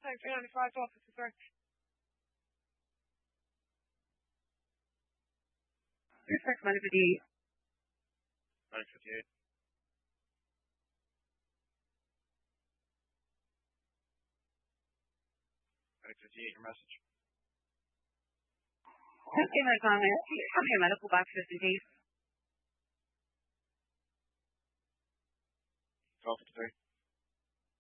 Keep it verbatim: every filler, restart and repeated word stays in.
Thanks, three ninety-five, officer, sir. Respect money for the nine fifty-eight. nine fifty-eight, your message. Just give me a comment. Have your medical box just in case. twelve fifty-three.